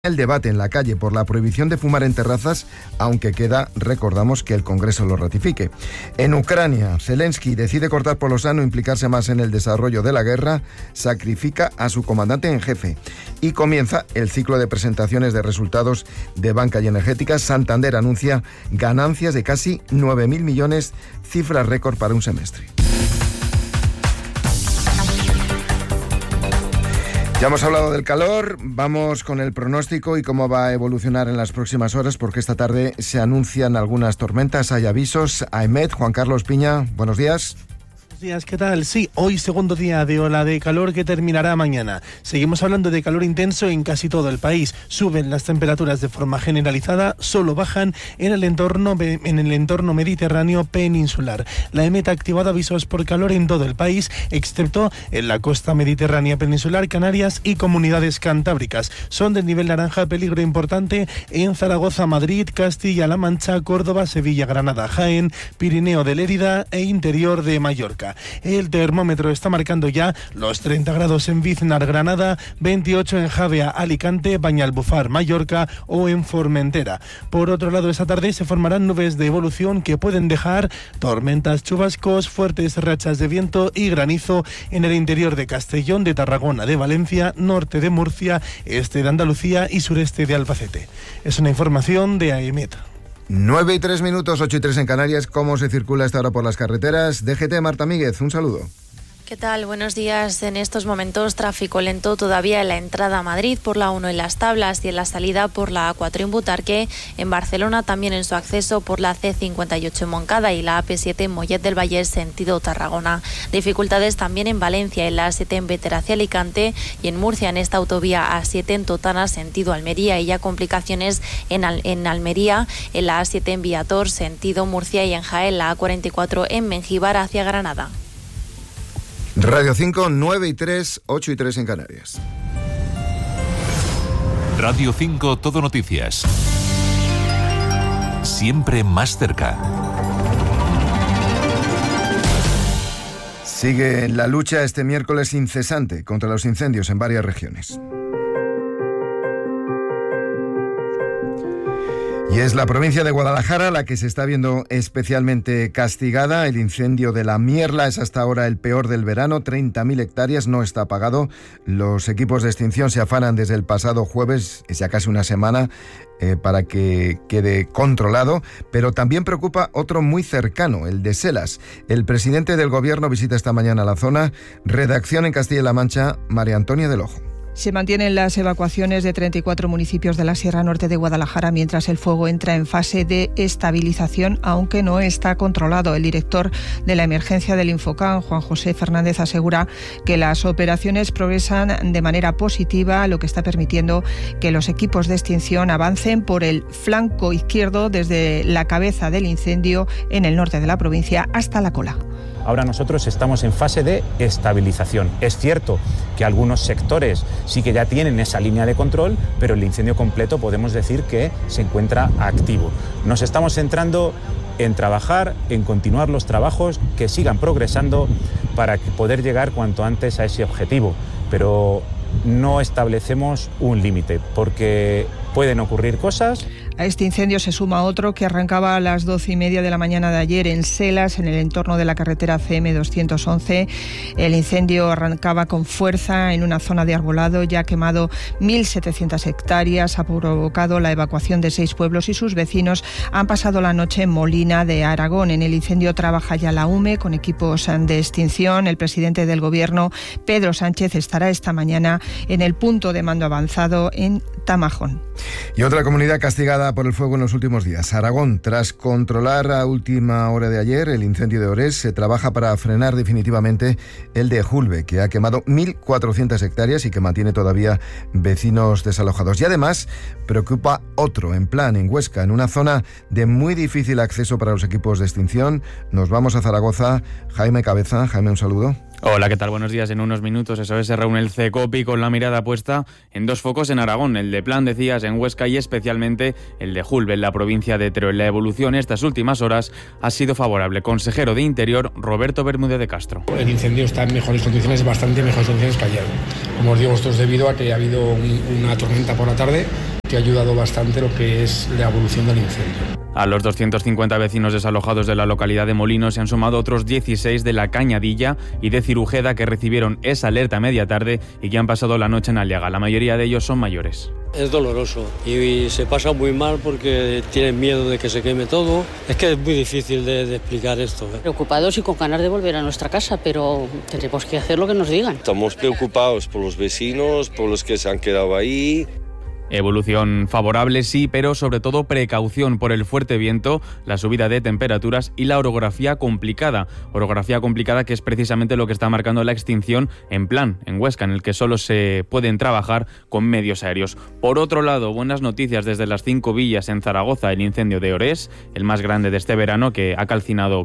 El debate en la calle por la prohibición de fumar en terrazas, aunque queda, recordamos, que el Congreso lo ratifique. En Ucrania, Zelensky decide cortar por lo sano, implicarse más en el desarrollo de la guerra, sacrifica a su comandante en jefe y comienza el ciclo de presentaciones de resultados de banca y energética. Santander anuncia ganancias de casi 9.000 millones, cifra récord para un semestre. Ya hemos hablado del calor, vamos con el pronóstico y cómo va a evolucionar en las próximas horas, porque esta tarde se anuncian algunas tormentas, hay avisos. AEMET, Juan Carlos Piña, buenos días. Buenos días, ¿qué tal? Sí, hoy segundo día de ola de calor que terminará mañana. Seguimos hablando de calor intenso en casi todo el país. Suben las temperaturas de forma generalizada, solo bajan en el entorno mediterráneo peninsular. La AEMET ha activado avisos por calor en todo el país, excepto en la costa mediterránea peninsular, Canarias y comunidades cantábricas. Son del nivel naranja, peligro importante en Zaragoza, Madrid, Castilla-La Mancha, Córdoba, Sevilla, Granada, Jaén, Pirineo de Lérida e interior de Mallorca. El termómetro está marcando ya los 30 grados en Biznar, Granada, 28 en Javea, Alicante, Banyalbufar, Mallorca o en Formentera. Por otro lado, esta tarde se formarán nubes de evolución que pueden dejar tormentas, chubascos, fuertes rachas de viento y granizo en el interior de Castellón, de Tarragona, de Valencia, norte de Murcia, este de Andalucía y sureste de Albacete. Es una información de AEMET. 9:03, 8:03 en Canarias. ¿Cómo se circula esta hora por las carreteras? DGT, Marta Míguez, un saludo. ¿Qué tal? Buenos días. En estos momentos tráfico lento todavía en la entrada a Madrid por la 1 en Las Tablas y en la salida por la A4 en Butarque. En Barcelona también en su acceso por la C58 en Moncada y la AP7 en Mollet del Vallès sentido Tarragona. Dificultades también en Valencia, en la A7 en Bétera hacia Alicante y en Murcia en esta autovía A7 en Totana sentido Almería, y ya complicaciones en Almería, en la A7 en Viator sentido Murcia y en Jaén la A44 en Mengíbar hacia Granada. Radio 5, 9:03, 8:03 en Canarias. Radio 5, Todo Noticias. Siempre más cerca. Sigue la lucha este miércoles incesante contra los incendios en varias regiones. Y es la provincia de Guadalajara la que se está viendo especialmente castigada. El incendio de la Mierla es hasta ahora el peor del verano. 30.000 hectáreas, no está apagado. Los equipos de extinción se afanan desde el pasado jueves, es ya casi una semana, para que quede controlado. Pero también preocupa otro muy cercano, el de Selas. El presidente del gobierno visita esta mañana la zona. Redacción en Castilla-La Mancha, María Antonia del Ojo. Se mantienen las evacuaciones de 34 municipios de la Sierra Norte de Guadalajara mientras el fuego entra en fase de estabilización, aunque no está controlado. El director de la emergencia del Infocan, Juan José Fernández, asegura que las operaciones progresan de manera positiva, lo que está permitiendo que los equipos de extinción avancen por el flanco izquierdo desde la cabeza del incendio en el norte de la provincia hasta la cola. Ahora nosotros estamos en fase de estabilización. Es cierto que algunos sectores sí que ya tienen esa línea de control, pero el incendio completo podemos decir que se encuentra activo. Nos estamos centrando en trabajar, en continuar los trabajos que sigan progresando para poder llegar cuanto antes a ese objetivo, pero no establecemos un límite porque pueden ocurrir cosas. A este incendio se suma otro que arrancaba a las 12:30 de la mañana de ayer en Selas, en el entorno de la carretera CM211. El incendio arrancaba con fuerza en una zona de arbolado, ya ha quemado 1.700 hectáreas, ha provocado la evacuación de 6 pueblos y sus vecinos han pasado la noche en Molina de Aragón. En el incendio trabaja ya la UME con equipos de extinción. El presidente del gobierno, Pedro Sánchez, estará esta mañana en el punto de mando avanzado en Tamajón. Y otra comunidad castigada por el fuego en los últimos días, Aragón. Tras controlar a última hora de ayer el incendio de Orés, se trabaja para frenar definitivamente el de Julbe, que ha quemado 1.400 hectáreas y que mantiene todavía vecinos desalojados. Y además preocupa otro, en Huesca, en una zona de muy difícil acceso para los equipos de extinción. Nos vamos a Zaragoza. Jaime Cabeza. Jaime, un saludo. Hola, ¿qué tal? Buenos días. En unos minutos se reúne el CECOPI con la mirada puesta en dos focos en Aragón, el de Plan, decías, en Huesca y especialmente el de Julbe, en la provincia de Teruel. La evolución estas últimas horas ha sido favorable. Consejero de Interior, Roberto Bermúdez de Castro. El incendio está en mejores condiciones, bastante mejores condiciones que ayer. Como os digo, esto es debido a que ha habido una tormenta por la tarde que ha ayudado bastante lo que es la evolución del incendio. A los 250 vecinos desalojados de la localidad de Molinos se han sumado otros 16 de la Cañadilla y de Cirujeda que recibieron esa alerta a media tarde y que han pasado la noche en Aliaga. La mayoría de ellos son mayores. Es doloroso y se pasa muy mal porque tienen miedo de que se queme todo. Es que es muy difícil de explicar esto. Preocupados y con ganas de volver a nuestra casa, pero tenemos que hacer lo que nos digan. Estamos preocupados por los vecinos, por los que se han quedado ahí. Evolución favorable, sí, pero sobre todo precaución por el fuerte viento, la subida de temperaturas y la orografía complicada. Orografía complicada que es precisamente lo que está marcando la extinción en Plan, en Huesca, en el que solo se pueden trabajar con medios aéreos. Por otro lado, buenas noticias desde las 5 villas en Zaragoza, el incendio de Orés, el más grande de este verano, que ha calcinado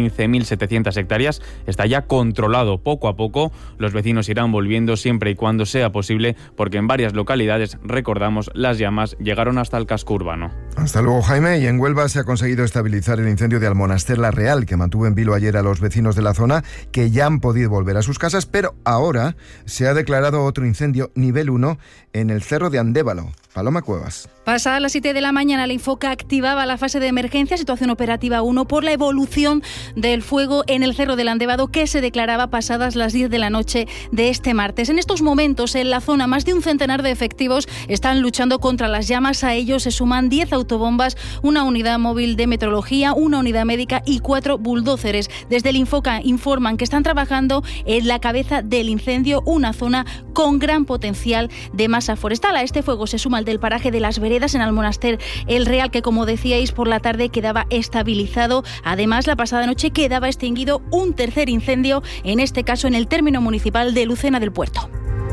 15.700 hectáreas, está ya controlado poco a poco. Los vecinos irán volviendo siempre y cuando sea posible, porque en varias localidades, recordamos, las llamas llegaron hasta el casco urbano. Hasta luego, Jaime. Y en Huelva se ha conseguido estabilizar el incendio de Almonaster La Real, que mantuvo en vilo ayer a los vecinos de la zona, que ya han podido volver a sus casas, pero ahora se ha declarado otro incendio nivel 1 en el Cerro de Andévalo. Paloma Cuevas. Pasadas las 7 de la mañana, la Infoca activaba la fase de emergencia, situación operativa 1, por la evolución del fuego en el Cerro del Andévalo, que se declaraba pasadas las 10 de la noche de este martes. En estos momentos, en la zona, más de un centenar de efectivos están luchando contra las llamas. A ellos se suman 10 autobombas, una unidad móvil de meteorología, una unidad médica y 4 bulldóceres. Desde el Infoca informan que están trabajando en la cabeza del incendio, una zona con gran potencial de masa forestal. A este fuego se suma el del paraje de las Veredas en Almonaster El Real, que, como decíais, por la tarde quedaba estabilizado. Además, la pasada noche quedaba extinguido un tercer incendio, en este caso en el término municipal de Lucena del Puerto.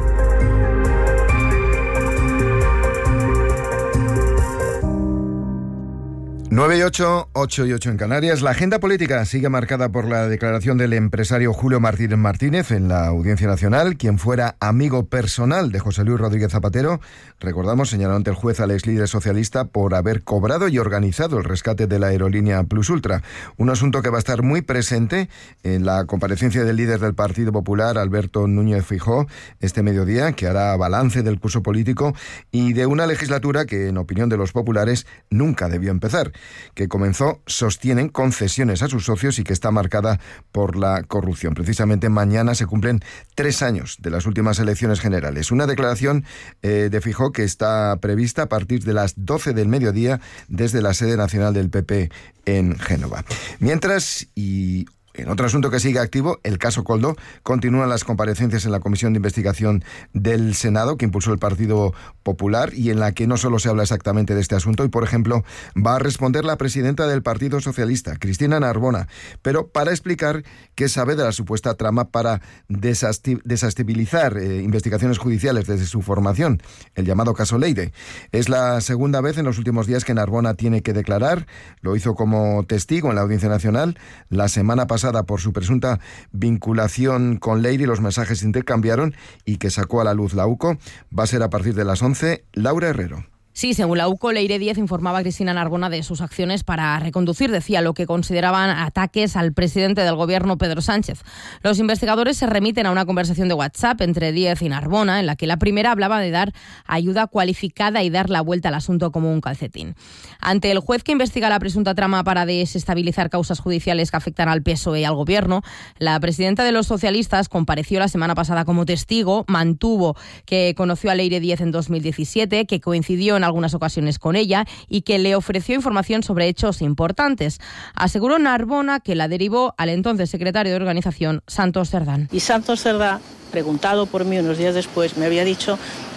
9 y 8, 8 y 8 en Canarias. La agenda política sigue marcada por la declaración del empresario Julio Martínez Martínez en la Audiencia Nacional, quien fuera amigo personal de José Luis Rodríguez Zapatero. Recordamos, señaló ante el juez al ex líder socialista por haber cobrado y organizado el rescate de la aerolínea Plus Ultra. Un asunto que va a estar muy presente en la comparecencia del líder del Partido Popular, Alberto Núñez Feijóo, este mediodía, que hará balance del curso político y de una legislatura que, en opinión de los populares, nunca debió empezar, que comenzó, sostienen, concesiones a sus socios y que está marcada por la corrupción. Precisamente mañana se cumplen 3 años de las últimas elecciones generales. Una declaración de Feijóo que está prevista a partir de las 12 del mediodía desde la sede nacional del PP en Génova. Mientras, y en otro asunto que sigue activo, el caso Koldo, continúan las comparecencias en la Comisión de Investigación del Senado que impulsó el Partido Popular y en la que no solo se habla exactamente de este asunto y, por ejemplo, va a responder la presidenta del Partido Socialista, Cristina Narbona, pero para explicar qué sabe de la supuesta trama para desestabilizar investigaciones judiciales desde su formación, el llamado caso Leire. Es la segunda vez en los últimos días que Narbona tiene que declarar. Lo hizo como testigo en la Audiencia Nacional la semana pasada por su presunta vinculación con Leire y los mensajes se intercambiaron y que sacó a la luz la UCO. Va a ser a partir de las 11. Laura Herrero. Sí, según la UCO, Leire Díez informaba a Cristina Narbona de sus acciones para reconducir, decía, lo que consideraban ataques al presidente del gobierno, Pedro Sánchez. Los investigadores se remiten a una conversación de WhatsApp entre Díez y Narbona, en la que la primera hablaba de dar ayuda cualificada y dar la vuelta al asunto como un calcetín. Ante el juez que investiga la presunta trama para desestabilizar causas judiciales que afectan al PSOE y al gobierno, la presidenta de los socialistas compareció la semana pasada como testigo, mantuvo que conoció a Leire Díez en 2017, que coincidió en algunas ocasiones con ella y que le ofreció información sobre hechos importantes. Aseguró Narbona que la derivó al entonces secretario de organización, Santos Cerdán. Y Santos Cerdán, preguntado por mí unos días después, me había dicho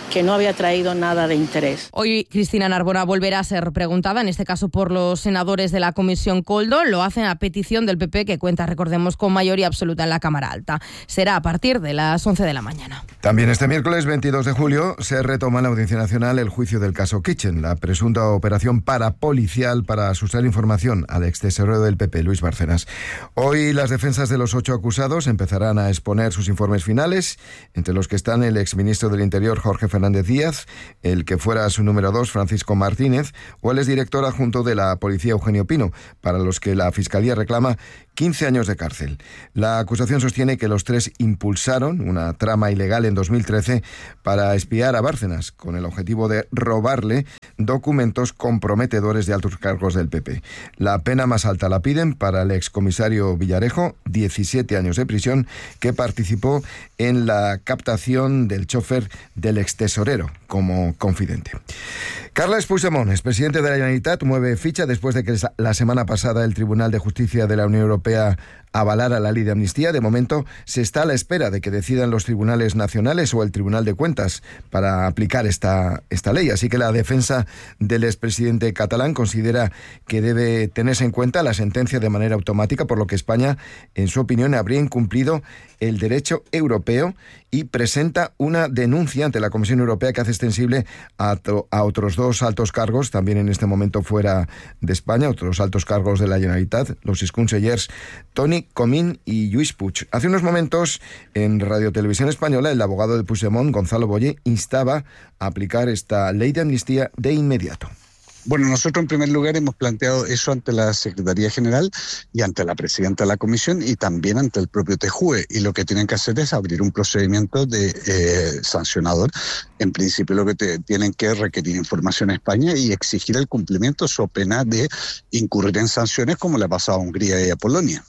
que no había traído nada de interés. Hoy Cristina Narbona volverá a ser preguntada, en este caso por los senadores de la Comisión Koldo. Lo hacen a petición del PP, que cuenta, recordemos, con mayoría absoluta en la Cámara Alta. Será a partir de las 11 de la mañana. También este miércoles 22 de julio se retoma en la Audiencia Nacional el juicio del caso Kitchen, la presunta operación parapolicial para sustraer información al extesorero del PP, Luis Bárcenas. Hoy las defensas de los 8 acusados empezarán a exponer sus informes finales, entre los que están el exministro del Interior, Jorge Fernández Díaz, el que fuera su número 2, Francisco Martínez, o el exdirector adjunto de la Policía, Eugenio Pino, para los que la Fiscalía reclama 15 años de cárcel. La acusación sostiene que los 3 impulsaron una trama ilegal en 2013 para espiar a Bárcenas, con el objetivo de robarle documentos comprometedores de altos cargos del PP. La pena más alta la piden para el excomisario Villarejo, 17 años de prisión, que participó en la captación del chofer del extesorero como confidente. Carles Puigdemont, expresidente de la Generalitat, mueve ficha después de que la semana pasada el Tribunal de Justicia de la Unión Europea avalara la ley de amnistía. De momento se está a la espera de que decidan los tribunales nacionales o el Tribunal de Cuentas para aplicar esta ley. Así que la defensa del expresidente catalán considera que debe tenerse en cuenta la sentencia de manera automática, por lo que España, en su opinión, habría incumplido el derecho europeo y presenta una denuncia ante la Comisión Europea que hace extensible a otros 2 altos cargos, también en este momento fuera de España, otros altos cargos de la Generalitat, los exconsellers Toni Comín y Lluís Puig. Hace unos momentos, en Radio Televisión Española, el abogado de Puigdemont, Gonzalo Boye, instaba a aplicar esta ley de amnistía de inmediato. Bueno, nosotros en primer lugar hemos planteado eso ante la Secretaría General y ante la Presidenta de la Comisión y también ante el propio TJUE, y lo que tienen que hacer es abrir un procedimiento de sancionador. En principio lo que tienen que requerir información a España y exigir el cumplimiento, so pena de incurrir en sanciones como le ha pasado a Hungría y a Polonia.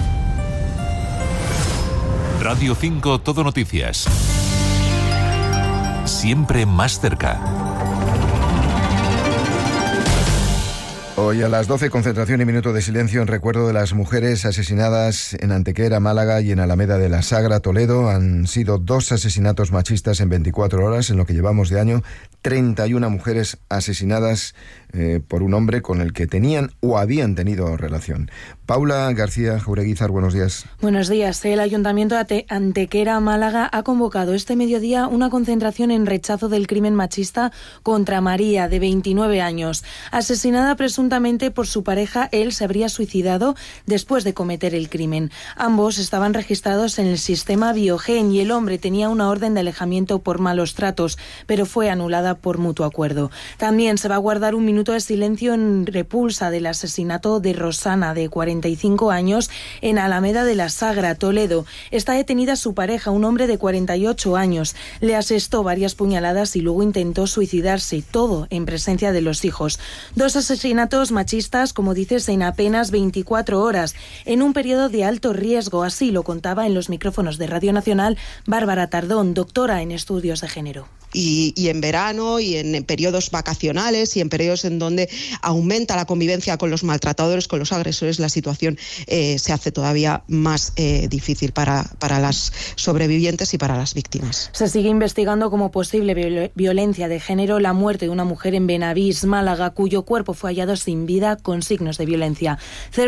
Radio 5 Todo Noticias. Siempre más cerca. Hoy a las 12, concentración y minuto de silencio en recuerdo de las mujeres asesinadas en Antequera, Málaga, y en Alameda de la Sagra, Toledo. Han sido 2 asesinatos machistas en 24 horas, en lo que llevamos de año. 31 mujeres asesinadas por un hombre con el que tenían o habían tenido relación. Paula García Jaureguizar, buenos días. Buenos días. El Ayuntamiento de Antequera, Málaga, ha convocado este mediodía una concentración en rechazo del crimen machista contra María, de 29 años. Asesinada presuntamente por su pareja, él se habría suicidado después de cometer el crimen. Ambos estaban registrados en el sistema Biogen y el hombre tenía una orden de alejamiento por malos tratos, pero fue anulada por mutuo acuerdo. También se va a guardar un minuto de silencio en repulsa del asesinato de Rosana, de 45 años, en Alameda de la Sagra, Toledo. Está detenida su pareja, un hombre de 48 años. Le asestó varias puñaladas y luego intentó suicidarse, todo en presencia de los hijos. 2 asesinatos machistas, como dices, en apenas 24 horas, en un periodo de alto riesgo. Así lo contaba en los micrófonos de Radio Nacional Bárbara Tardón, doctora en estudios de género. Y en verano y en periodos vacacionales y en periodos en donde aumenta la convivencia con los maltratadores, con los agresores, la situación se hace todavía más difícil para las sobrevivientes y para las víctimas. Se sigue investigando como posible violencia de género la muerte de una mujer en Benavís, Málaga, cuyo cuerpo fue hallado sin vida con signos de violencia.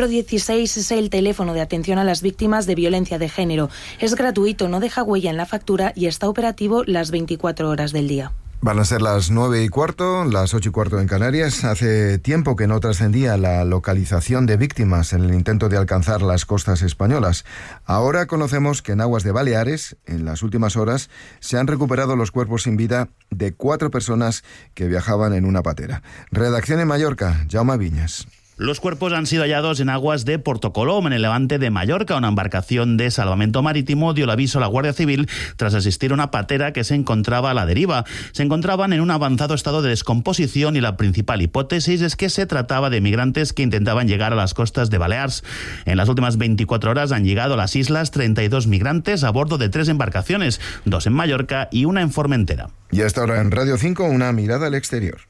016 es el teléfono de atención a las víctimas de violencia de género. Es gratuito, no deja huella en la factura y está operativo las 24 horas del día. Van a ser las 9:15, las 8:15 en Canarias. Hace tiempo que no trascendía la localización de víctimas en el intento de alcanzar las costas españolas. Ahora conocemos que en aguas de Baleares, en las últimas horas, se han recuperado los cuerpos sin vida de 4 personas que viajaban en una patera. Redacción en Mallorca, Jaume Viñas. Los cuerpos han sido hallados en aguas de Porto Colom, en el levante de Mallorca. Una embarcación de salvamento marítimo dio el aviso a la Guardia Civil tras asistir a una patera que se encontraba a la deriva. Se encontraban en un avanzado estado de descomposición y la principal hipótesis es que se trataba de migrantes que intentaban llegar a las costas de Baleares. En las últimas 24 horas han llegado a las islas 32 migrantes a bordo de 3 embarcaciones, 2 en Mallorca y 1 en Formentera. Y hasta ahora en Radio 5, una mirada al exterior.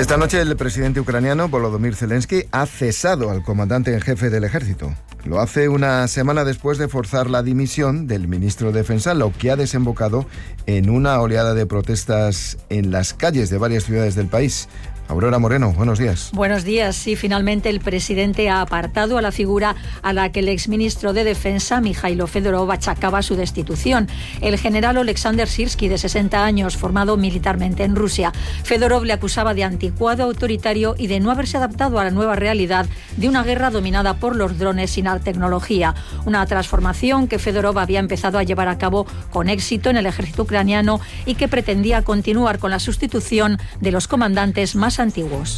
Esta noche el presidente ucraniano Volodymyr Zelensky ha cesado al comandante en jefe del ejército. Lo hace una semana después de forzar la dimisión del ministro de Defensa, lo que ha desembocado en una oleada de protestas en las calles de varias ciudades del país. Aurora Moreno, buenos días. Buenos días. Sí, finalmente el presidente ha apartado a la figura a la que el exministro de Defensa, Mikhailo Fedorov, achacaba su destitución. El general Oleksandr Syrskyi, de 60 años, formado militarmente en Rusia. Fedorov le acusaba de anticuado, autoritario y de no haberse adaptado a la nueva realidad de una guerra dominada por los drones sin la tecnología. Una transformación que Fedorov había empezado a llevar a cabo con éxito en el ejército ucraniano y que pretendía continuar con la sustitución de los comandantes más antiguos.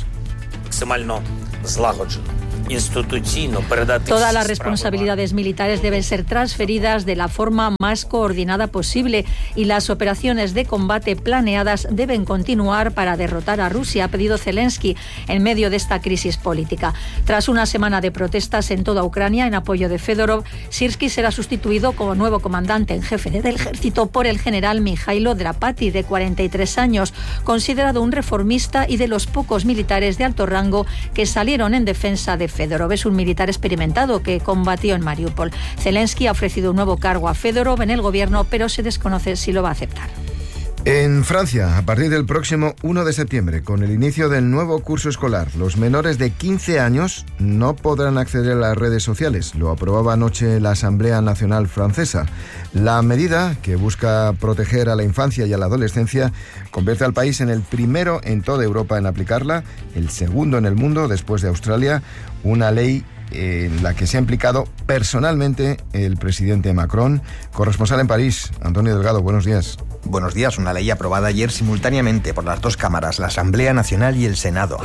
Todas las responsabilidades militares deben ser transferidas de la forma más coordinada posible y las operaciones de combate planeadas deben continuar para derrotar a Rusia, ha pedido Zelensky en medio de esta crisis política. Tras una semana de protestas en toda Ucrania en apoyo de Fedorov, Syrskyi será sustituido como nuevo comandante en jefe del ejército por el general Mijailo Drapati, de 43 años, considerado un reformista y de los pocos militares de alto rango que salieron en defensa de Fedorov. Es un militar experimentado que combatió en Mariupol. Zelensky ha ofrecido un nuevo cargo a Fedorov en el gobierno, pero se desconoce si lo va a aceptar. En Francia, a partir del próximo 1 de septiembre, con el inicio del nuevo curso escolar, los menores de 15 años no podrán acceder a las redes sociales. Lo aprobaba anoche la Asamblea Nacional Francesa. La medida, que busca proteger a la infancia y a la adolescencia, convierte al país en el primero en toda Europa en aplicarla, el segundo en el mundo, después de Australia, una ley en la que se ha implicado personalmente el presidente Macron. Corresponsal en París, Antonio Delgado, buenos días. Buenos días. Una ley aprobada ayer simultáneamente por las dos cámaras, la Asamblea Nacional y el Senado.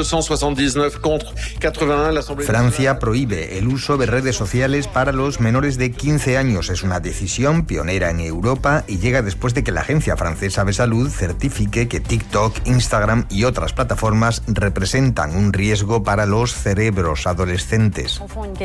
Francia prohíbe el uso de redes sociales para los menores de 15 años. Es una decisión pionera en Europa y llega después de que la Agencia Francesa de Salud certifique que TikTok, Instagram y otras plataformas representan un riesgo para los cerebros adolescentes.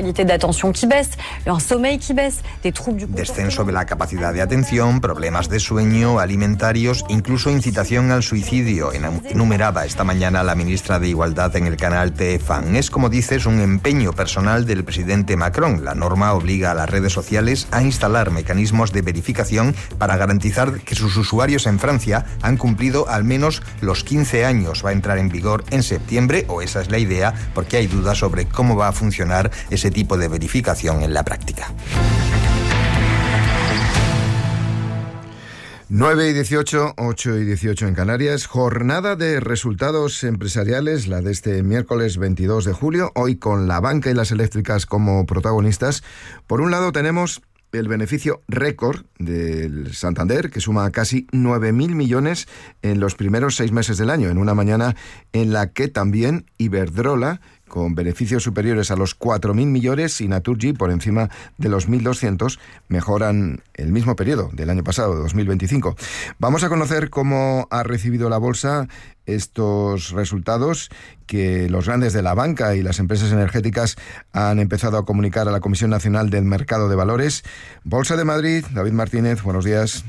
Descenso de la capacidad de atención, problemas de sueño, alimentarios, incluso incitación al suicidio, enumeraba esta mañana la ministra de Igualdad en el canal TF1. Es, como dices, un empeño personal del presidente Macron. La norma obliga a las redes sociales a instalar mecanismos de verificación para garantizar que sus usuarios en Francia han cumplido al menos los 15 años. Va a entrar en vigor en septiembre, o esa es la idea, porque hay dudas sobre cómo va a funcionar ese tipo de verificación en la práctica. 9 y 18, 8 y 18 en Canarias. Jornada de resultados empresariales, la de este miércoles 22 de julio, hoy con la banca y las eléctricas como protagonistas. Por un lado tenemos el beneficio récord del Santander, que suma casi 9.000 millones en los primeros 6 meses del año, en una mañana en la que también Iberdrola, con beneficios superiores a los 4.000 millones, y Naturgy, por encima de los 1.200, mejoran el mismo periodo del año pasado, 2025. Vamos a conocer cómo ha recibido la bolsa estos resultados que los grandes de la banca y las empresas energéticas han empezado a comunicar a la Comisión Nacional del Mercado de Valores. Bolsa de Madrid, David Martínez, buenos días.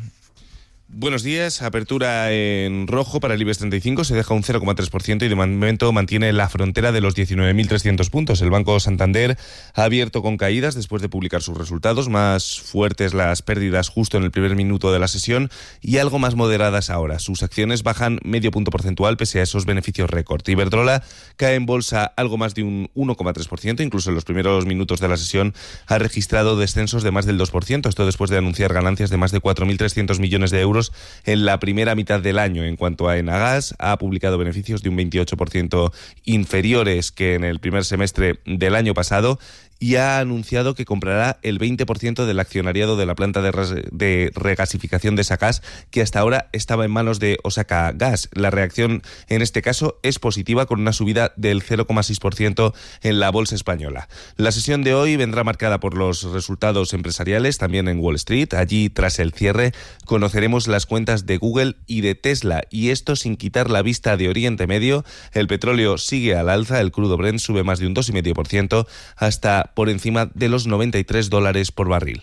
Buenos días. Apertura en rojo para el IBEX 35, se deja un 0,3% y de momento mantiene la frontera de los 19.300 puntos. El Banco Santander ha abierto con caídas después de publicar sus resultados, más fuertes las pérdidas justo en el primer minuto de la sesión y algo más moderadas ahora. Sus acciones bajan medio punto porcentual pese a esos beneficios récord. Iberdrola cae en bolsa algo más de un 1,3%, incluso en los primeros minutos de la sesión ha registrado descensos de más del 2%, esto después de anunciar ganancias de más de 4.300 millones de euros en la primera mitad del año. En cuanto a Enagas, ha publicado beneficios de un 28% inferiores que en el primer semestre del año pasado y ha anunciado que comprará el 20% del accionariado de la planta de regasificación de Sagás, que hasta ahora estaba en manos de Osaka Gas. La reacción en este caso es positiva, con una subida del 0,6% en la bolsa española. La sesión de hoy vendrá marcada por los resultados empresariales, también en Wall Street. Allí, tras el cierre, conoceremos las cuentas de Google y de Tesla, y esto sin quitar la vista de Oriente Medio. El petróleo sigue al alza, el crudo Brent sube más de un 2,5% hasta por encima de los $93 por barril.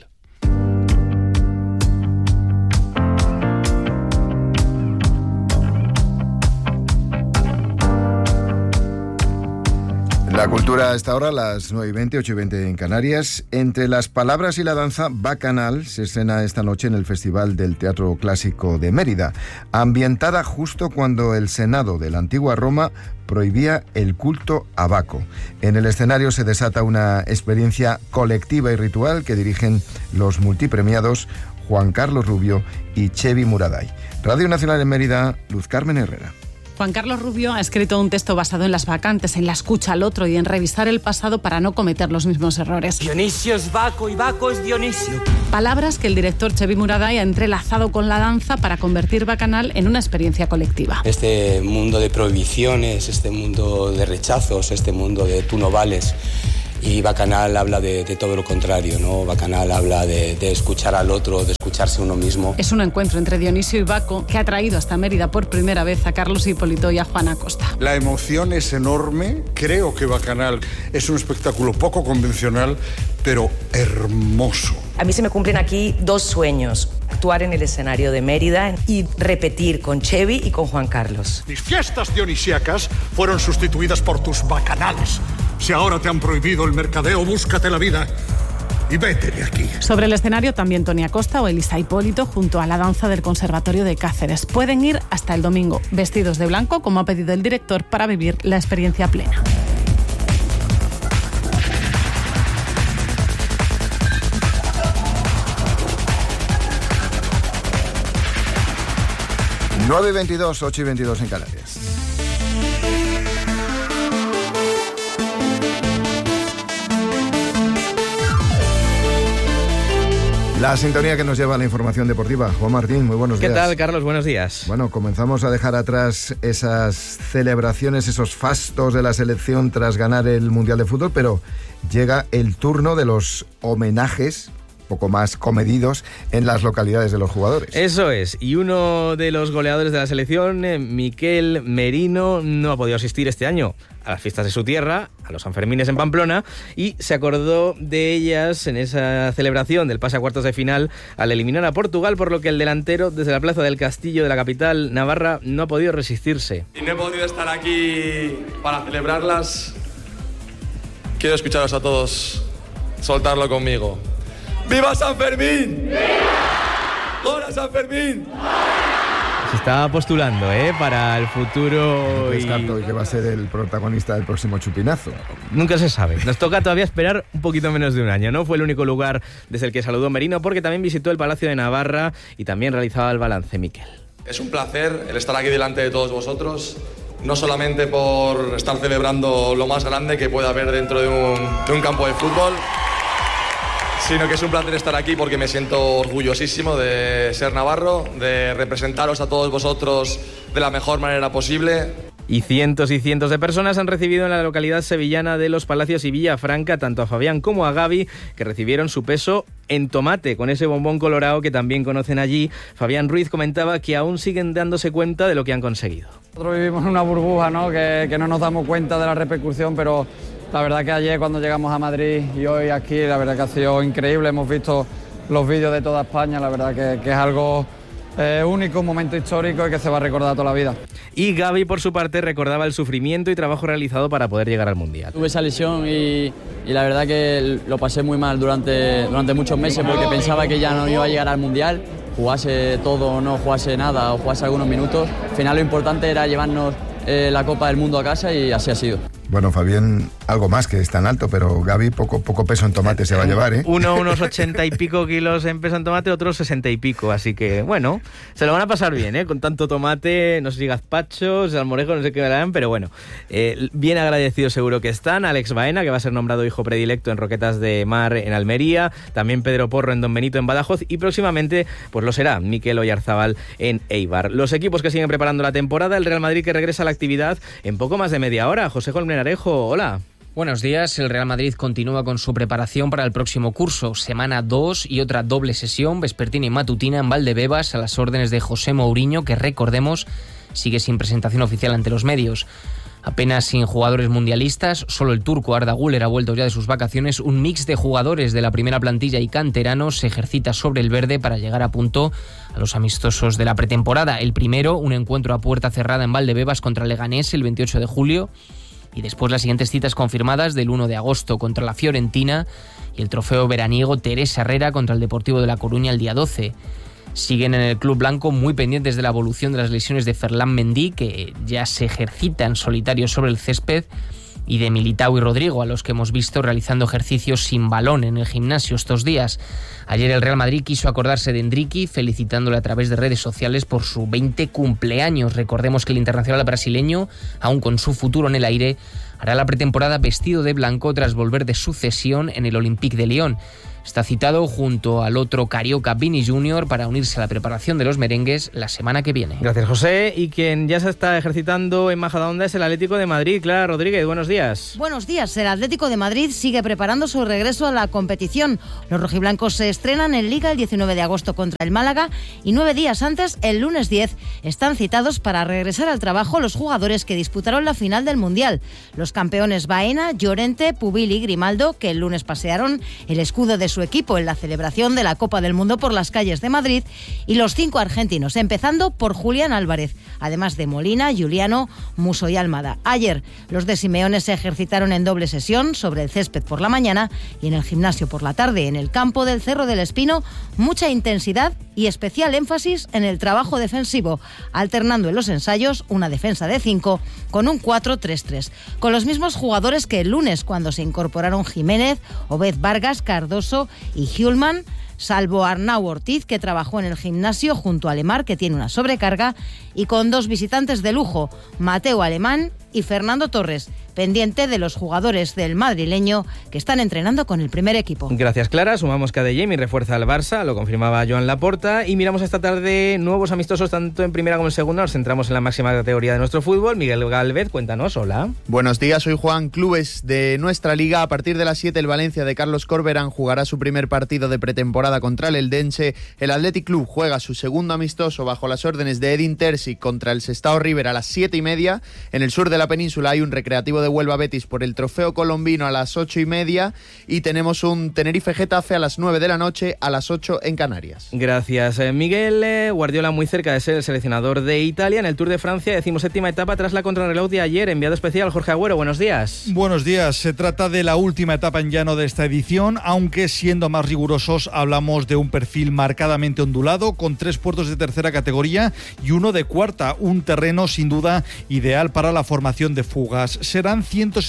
La cultura a esta hora, las 9:20, 8:20 en Canarias. Entre las palabras y la danza, Bacanal se estrena esta noche en el Festival del Teatro Clásico de Mérida, ambientada justo cuando el Senado de la antigua Roma prohibía el culto a Baco. En el escenario se desata una experiencia colectiva y ritual que dirigen los multipremiados Juan Carlos Rubio y Chevy Muraday. Radio Nacional en Mérida, Luz Carmen Herrera. Juan Carlos Rubio ha escrito un texto basado en las vacantes, en la escucha al otro y en revisar el pasado para no cometer los mismos errores. Dionisio es Baco y Baco es Dionisio. Palabras que el director Chevy Muraday ha entrelazado con la danza para convertir Bacanal en una experiencia colectiva. Este mundo de prohibiciones, este mundo de rechazos, este mundo de tú no vales. Y Bacanal habla de todo lo contrario, ¿no? Bacanal habla de escuchar al otro, de escucharse uno mismo. Es un encuentro entre Dionisio y Baco que ha traído hasta Mérida por primera vez a Carlos Hipólito y a Juan Acosta. La emoción es enorme. Creo que Bacanal es un espectáculo poco convencional, pero hermoso. A mí se me cumplen aquí dos sueños: actuar en el escenario de Mérida y repetir con Chevy y con Juan Carlos. Mis fiestas dionisíacas fueron sustituidas por tus bacanales. Si ahora te han prohibido el mercadeo, búscate la vida y vete de aquí. Sobre el escenario también Toni Acosta o Elisa Hipólito junto a la danza del Conservatorio de Cáceres. Pueden ir hasta el domingo vestidos de blanco, como ha pedido el director, para vivir la experiencia plena. (9:22, 8:22 en Canarias). La sintonía que nos lleva a la información deportiva. Juan Martín, muy buenos días. ¿Qué tal, Carlos? Buenos días. Bueno, comenzamos a dejar atrás esas celebraciones, esos fastos de la selección tras ganar el Mundial de Fútbol, pero llega el turno de los homenajes poco más comedidos en las localidades de los jugadores. Eso es, y uno de los goleadores de la selección, Miquel Merino, no ha podido asistir este año a las fiestas de su tierra, a los Sanfermines en Pamplona, y se acordó de ellas en esa celebración del pase a cuartos de final al eliminar a Portugal, por lo que el delantero desde la plaza del Castillo de la capital navarra no ha podido resistirse. Y no he podido estar aquí para celebrarlas. Quiero escucharos a todos soltarlo conmigo. ¡Viva San Fermín! ¡Viva! ¡Hola San Fermín! Se está postulando para el futuro. Descarto que va a ser el protagonista del próximo chupinazo. Nunca se sabe. Nos toca todavía esperar un poquito menos de un año. No fue el único lugar desde el que saludó Merino, porque también visitó el Palacio de Navarra y también realizaba el balance, Miquel. Es un placer el estar aquí delante de todos vosotros, no solamente por estar celebrando lo más grande que pueda haber dentro de un campo de fútbol, sino que es un placer estar aquí porque me siento orgullosísimo de ser navarro, de representaros a todos vosotros de la mejor manera posible. Y cientos de personas han recibido en la localidad sevillana de Los Palacios y Villafranca tanto a Fabián como a Gaby, que recibieron su peso en tomate, con ese bombón colorado que también conocen allí. Fabián Ruiz comentaba que aún siguen dándose cuenta de lo que han conseguido. Nosotros vivimos en una burbuja, ¿no? Que no nos damos cuenta de la repercusión, pero la verdad que ayer cuando llegamos a Madrid y hoy aquí, la verdad que ha sido increíble. Hemos visto los vídeos de toda España, la verdad que es algo único, un momento histórico y que se va a recordar toda la vida. Y Gaby, por su parte, recordaba el sufrimiento y trabajo realizado para poder llegar al Mundial. Tuve esa lesión y la verdad que lo pasé muy mal durante muchos meses porque pensaba que ya no iba a llegar al Mundial, jugase todo o no jugase nada o jugase algunos minutos. Al final lo importante era llevarnos la Copa del Mundo a casa y así ha sido. Bueno, Fabián, algo más que es tan alto, pero Gaby poco peso en tomate se va a llevar, ¿eh? Unos 80 y pico kilos en peso en tomate, otros 60 y pico, así que, bueno, se lo van a pasar bien, ¿eh? Con tanto tomate, no sé si gazpachos, salmorejo, no sé qué darán, pero bueno, bien agradecidos seguro que están. Alex Baena, que va a ser nombrado hijo predilecto en Roquetas de Mar en Almería, también Pedro Porro en Don Benito en Badajoz, y próximamente, pues lo será Mikel Oyarzabal en Eibar. Los equipos que siguen preparando la temporada, el Real Madrid que regresa a la actividad en poco más de media hora. José Colmenarejo, hola. Buenos días. El Real Madrid continúa con su preparación para el próximo curso. Semana 2 y otra doble sesión, vespertina y matutina en Valdebebas, a las órdenes de José Mourinho, que recordemos sigue sin presentación oficial ante los medios. Apenas sin jugadores mundialistas, solo el turco Arda Güler ha vuelto ya de sus vacaciones. Un mix de jugadores de la primera plantilla y canteranos se ejercita sobre el verde para llegar a punto a los amistosos de la pretemporada. El primero, un encuentro a puerta cerrada en Valdebebas contra Leganés el 28 de julio. Y después las siguientes citas confirmadas del 1 de agosto contra la Fiorentina y el trofeo veraniego Teresa Herrera contra el Deportivo de La Coruña el día 12. Siguen en el club blanco muy pendientes de la evolución de las lesiones de Ferland Mendy, que ya se ejercita en solitario sobre el césped, y de Militao y Rodrigo, a los que hemos visto realizando ejercicios sin balón en el gimnasio estos días. Ayer el Real Madrid quiso acordarse de Endricky, felicitándole a través de redes sociales por su 20 cumpleaños. Recordemos que el internacional brasileño, aún con su futuro en el aire, hará la pretemporada vestido de blanco tras volver de su cesión en el Olympique de Lyon. Está citado junto al otro carioca Vini Junior para unirse a la preparación de los merengues la semana que viene. Gracias, José. Y quien ya se está ejercitando en Majadahonda es el Atlético de Madrid. Clara Rodríguez, buenos días. Buenos días. El Atlético de Madrid sigue preparando su regreso a la competición. Los rojiblancos se estrenan en Liga el 19 de agosto contra el Málaga y 9 días antes, el lunes 10, están citados para regresar al trabajo los jugadores que disputaron la final del Mundial. Los campeones Baena, Llorente, Pubil y Grimaldo, que el lunes pasearon el escudo de su equipo en la celebración de la Copa del Mundo por las calles de Madrid, y los 5 argentinos, empezando por Julián Álvarez, además de Molina, Juliano, Musso y Almada. Ayer los de Simeone se ejercitaron en doble sesión sobre el césped por la mañana y en el gimnasio por la tarde. En el campo del Cerro del Espino, mucha intensidad y especial énfasis en el trabajo defensivo, alternando en los ensayos una defensa de 5 con un 4-3-3, con los mismos jugadores que el lunes, cuando se incorporaron Jiménez, Obed Vargas, Cardoso y Hjulman, salvo Arnau Ortiz, que trabajó en el gimnasio junto a Lemar, que tiene una sobrecarga, y con 2 visitantes de lujo, Mateo Alemán y Fernando Torres, pendiente de los jugadores del madrileño que están entrenando con el primer equipo. Gracias, Clara. Sumamos que Adeyemi refuerza al Barça, lo confirmaba Joan Laporta, y miramos esta tarde nuevos amistosos tanto en primera como en segunda. Nos centramos en la máxima categoría de nuestro fútbol. Miguel Gálvez, cuéntanos. Hola. Buenos días, soy Juan. Clubes de nuestra liga. A partir de las 7, el Valencia de Carlos Corberán jugará su primer partido de pretemporada contra el Eldense. El Athletic Club juega su segundo amistoso bajo las órdenes de Edin Terzic contra el Sestao River a las 7:30. En el sur de la península hay un Recreativo de Huelva Betis por el Trofeo Colombino a las 8:30 y tenemos un Tenerife Getafe a las 9 de la noche, a las 8 en Canarias. Gracias, Miguel. Guardiola muy cerca de ser el seleccionador de Italia en el Tour de Francia, 17ª etapa tras la contrarreloj de ayer. Enviado especial Jorge Agüero, buenos días. Buenos días. Se trata de la última etapa en llano de esta edición, aunque siendo más rigurosos hablamos de un perfil marcadamente ondulado con 3 puertos de tercera categoría y 1 de cuarta, un terreno sin duda ideal para la formación de fugas. Serán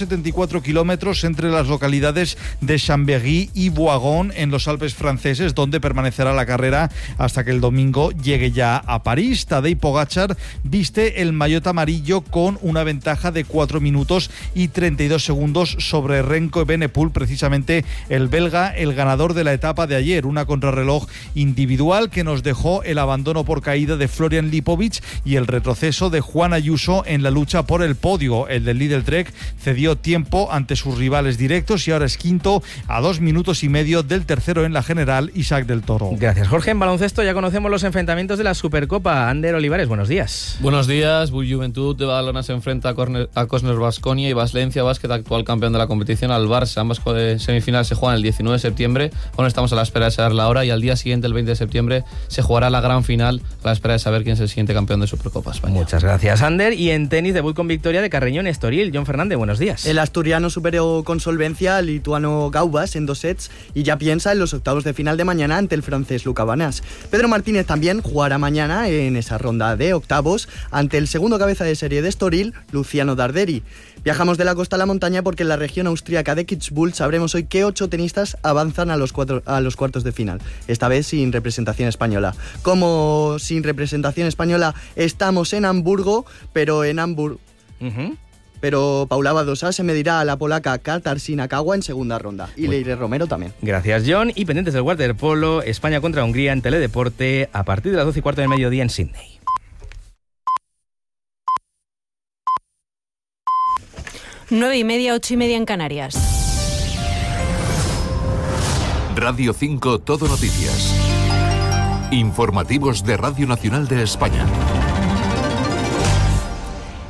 174 kilómetros entre las localidades de Chambéry y Boigon en los Alpes franceses, donde permanecerá la carrera hasta que el domingo llegue ya a París. Tadej Pogačar viste el maillot amarillo con una ventaja de 4 minutos y 32 segundos sobre Remco Evenepoel, precisamente el belga, el ganador de la etapa de ayer. Una contrarreloj individual que nos dejó el abandono por caída de Florian Lipovic y el retroceso de Juan Ayuso en la lucha por el podio. El del Lidl Trek cedió tiempo ante sus rivales directos y ahora es quinto a 2 minutos y medio del tercero en la general, Isaac del Toro. Gracias, Jorge. En baloncesto ya conocemos los enfrentamientos de la Supercopa. Ander Olivares, buenos días. Buenos días. Juventud de Badalona se enfrenta a Cosner Baskonia y Valencia Basket, actual campeón de la competición, al Barça. Ambas semifinales se juegan el 19 de septiembre. Aún estamos a la espera de saber la hora y al día siguiente, el 20 de septiembre, se jugará la gran final a la espera de saber quién es el siguiente campeón de Supercopa España. Muchas gracias, Ander. Y en tenis, debut con victoria de Carreño en Estoril. John Fernández, buenos días. El asturiano superó con solvencia al lituano Gaubas en 2 sets y ya piensa en los octavos de final de mañana ante el francés Luca Banas. Pedro Martínez también jugará mañana en esa ronda de octavos ante el segundo cabeza de serie de Estoril, Luciano Darderi. Viajamos de la costa a la montaña porque en la región austríaca de Kitzbühel sabremos hoy qué 8 tenistas avanzan a los cuartos de final, esta vez sin representación española. Como sin representación española estamos en Hamburgo, pero Pero Paula Badosa se medirá a la polaca Katarzyna Kawa en segunda ronda. Y Leire Romero también. Gracias, John. Y pendientes del waterpolo, España contra Hungría en Teledeporte a partir de las 12:15 del mediodía en Sydney. 9:30, 8:30 en Canarias. Radio 5 Todo Noticias. Informativos de Radio Nacional de España.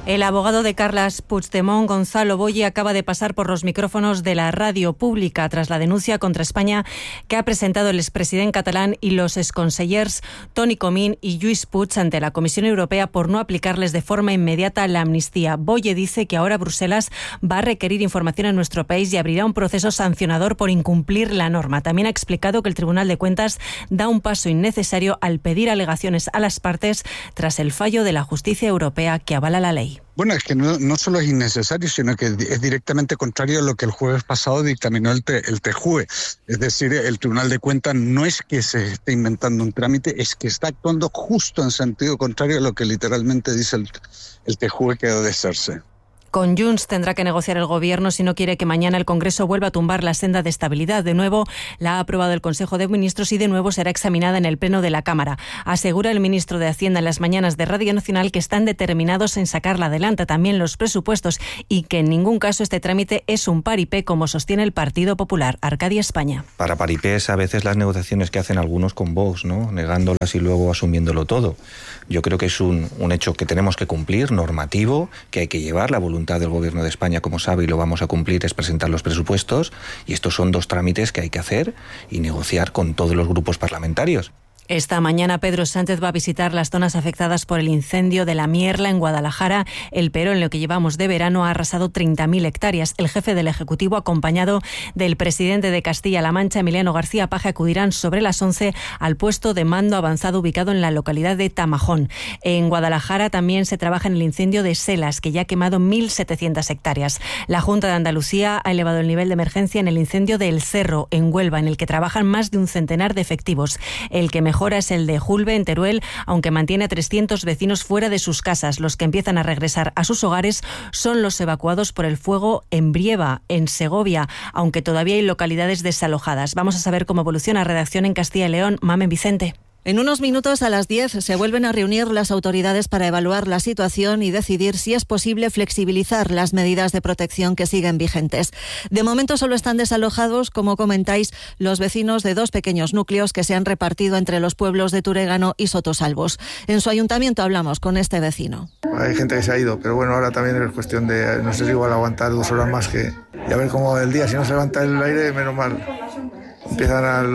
El abogado de Carles Puigdemont, Gonzalo Boye, acaba de pasar por los micrófonos de la radio pública tras la denuncia contra España que ha presentado el expresidente catalán y los exconsellers Toni Comín y Lluís Puig ante la Comisión Europea por no aplicarles de forma inmediata la amnistía. Boye dice que ahora Bruselas va a requerir información a nuestro país y abrirá un proceso sancionador por incumplir la norma. También ha explicado que el Tribunal de Cuentas da un paso innecesario al pedir alegaciones a las partes tras el fallo de la Justicia Europea que avala la ley. Bueno, es que no solo es innecesario, sino que es directamente contrario a lo que el jueves pasado dictaminó el TJUE. Es decir, el Tribunal de Cuentas no es que se esté inventando un trámite, es que está actuando justo en sentido contrario a lo que literalmente dice el TJUE que debe de hacerse. Con Junts tendrá que negociar el Gobierno si no quiere que mañana el Congreso vuelva a tumbar la senda de estabilidad. De nuevo la ha aprobado el Consejo de Ministros y de nuevo será examinada en el Pleno de la Cámara. Asegura el ministro de Hacienda en las mañanas de Radio Nacional que están determinados en sacarla adelante, también los presupuestos, y que en ningún caso este trámite es un paripé, como sostiene el Partido Popular. Arcadia, España. Para paripés a veces las negociaciones que hacen algunos con Vox, ¿no? Negándolas y luego asumiéndolo todo. Yo creo que es un hecho que tenemos que cumplir, normativo, que hay que llevar. La voluntad del Gobierno de España, como sabe, y lo vamos a cumplir, es presentar los presupuestos, y estos son dos trámites que hay que hacer y negociar con todos los grupos parlamentarios. Esta mañana Pedro Sánchez va a visitar las zonas afectadas por el incendio de la Mierla en Guadalajara. El Pero, en lo que llevamos de verano, ha arrasado 30.000 hectáreas. El jefe del Ejecutivo, acompañado del presidente de Castilla-La Mancha, Emiliano García Paje, acudirán sobre las 11 al puesto de mando avanzado ubicado en la localidad de Tamajón. En Guadalajara también se trabaja en el incendio de Selas, que ya ha quemado 1.700 hectáreas. La Junta de Andalucía ha elevado el nivel de emergencia en el incendio de El Cerro, en Huelva, en el que trabajan más de un centenar de efectivos. El que mejor es el de Julbe, en Teruel, aunque mantiene a 300 vecinos fuera de sus casas. Los que empiezan a regresar a sus hogares son los evacuados por el fuego en Brieva, en Segovia, aunque todavía hay localidades desalojadas. Vamos a saber cómo evoluciona Redacción en Castilla y León. Mamen Vicente. En unos minutos, a las 10, se vuelven a reunir las autoridades para evaluar la situación y decidir si es posible flexibilizar las medidas de protección que siguen vigentes. De momento solo están desalojados, como comentáis, los vecinos de dos pequeños núcleos que se han repartido entre los pueblos de Turegano y Sotosalvos. En su ayuntamiento hablamos con este vecino. Hay gente que se ha ido, pero bueno, ahora también es cuestión de, no sé si igual aguantar 2 horas más y a ver cómo el día, si no se levanta el aire, menos mal. Empiezan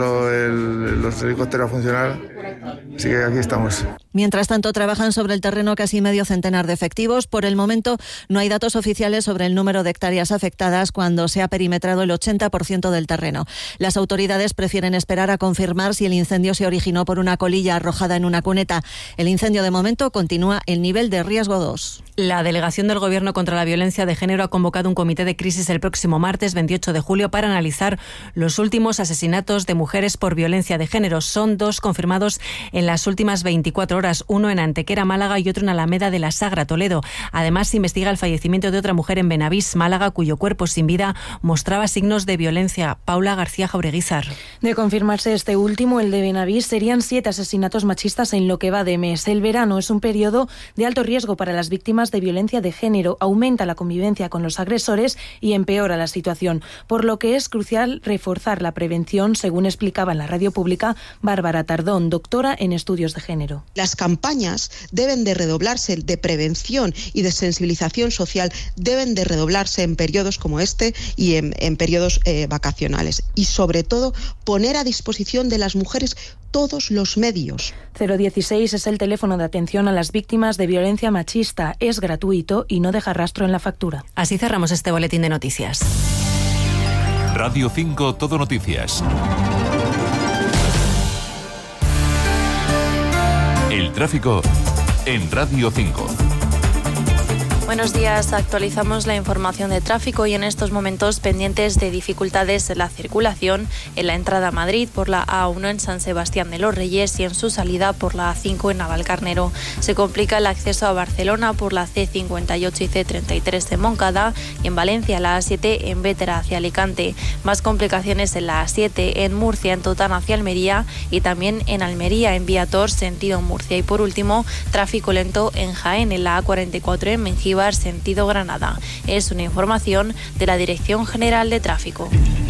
los helicópteros a funcionar, así que aquí estamos. Mientras tanto, trabajan sobre el terreno casi medio centenar de efectivos. Por el momento, no hay datos oficiales sobre el número de hectáreas afectadas cuando se ha perimetrado el 80% del terreno. Las autoridades prefieren esperar a confirmar si el incendio se originó por una colilla arrojada en una cuneta. El incendio, de momento, continúa en nivel de riesgo 2. La delegación del Gobierno contra la Violencia de Género ha convocado un comité de crisis el próximo martes 28 de julio para analizar los últimos asesinatos de mujeres por violencia de género. Son 2 confirmados en las últimas 24 horas, uno en Antequera, Málaga, y otro en Alameda de la Sagra, Toledo. Además, se investiga el fallecimiento de otra mujer en Benavís, Málaga, cuyo cuerpo sin vida mostraba signos de violencia. Paula García Jaureguizar. De confirmarse este último, el de Benavís, serían 7 asesinatos machistas en lo que va de mes. El verano es un periodo de alto riesgo para las víctimas de violencia de género. Aumenta la convivencia con los agresores y empeora la situación, por lo que es crucial reforzar la prevención, según explicaba en la radio pública Bárbara Tardón, doctora en estudios de género. Las campañas deben de redoblarse de prevención y de sensibilización social, deben de redoblarse en periodos como este y en periodos vacacionales. Y sobre todo poner a disposición de las mujeres todos los medios. 016 es el teléfono de atención a las víctimas de violencia machista. Es gratuito y no deja rastro en la factura. Así cerramos este boletín de noticias. Radio 5 Todo Noticias. El tráfico en Radio 5. Buenos días, actualizamos la información de tráfico y en estos momentos pendientes de dificultades en la circulación en la entrada a Madrid por la A1 en San Sebastián de los Reyes y en su salida por la A5 en Navalcarnero. Se complica el acceso a Barcelona por la C58 y C33 de Moncada y en Valencia la A7 en Bétera hacia Alicante. Más complicaciones en la A7 en Murcia en Totana hacia Almería y también en Almería en Vía Tor sentido Murcia. Y por último, tráfico lento en Jaén en la A44 en Mengíbar sentido Granada. Es una información de la Dirección General de Tráfico.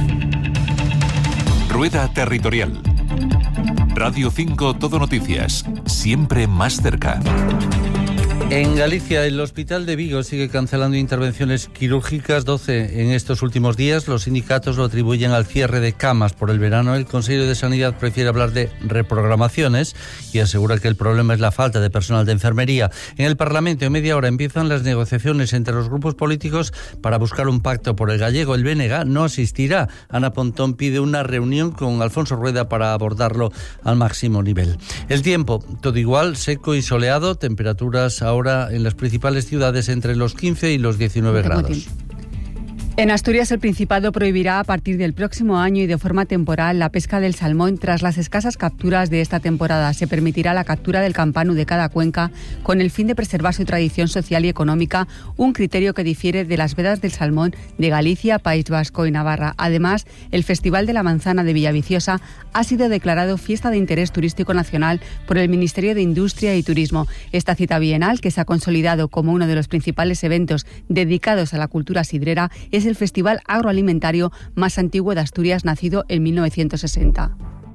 Rueda Territorial. Radio 5 Todo Noticias. Siempre más cerca. En Galicia, el Hospital de Vigo sigue cancelando intervenciones quirúrgicas, 12 en estos últimos días. Los sindicatos lo atribuyen al cierre de camas por el verano. El Consejo de Sanidad prefiere hablar de reprogramaciones y asegura que el problema es la falta de personal de enfermería. En el Parlamento, en media hora, empiezan las negociaciones entre los grupos políticos para buscar un pacto por el gallego. El BNG no asistirá. Ana Pontón pide una reunión con Alfonso Rueda para abordarlo al máximo nivel. El tiempo, todo igual, seco y soleado, temperaturas ahora en las principales ciudades entre los 15 y los 19 grados. En Asturias, el Principado prohibirá a partir del próximo año y de forma temporal la pesca del salmón tras las escasas capturas de esta temporada. Se permitirá la captura del campanu de cada cuenca con el fin de preservar su tradición social y económica, un criterio que difiere de las vedas del salmón de Galicia, País Vasco y Navarra. Además, el Festival de la Manzana de Villaviciosa ha sido declarado Fiesta de Interés Turístico Nacional por el Ministerio de Industria y Turismo. Esta cita bienal, que se ha consolidado como uno de los principales eventos dedicados a la cultura sidrera, es el festival agroalimentario más antiguo de Asturias, nacido en 1960.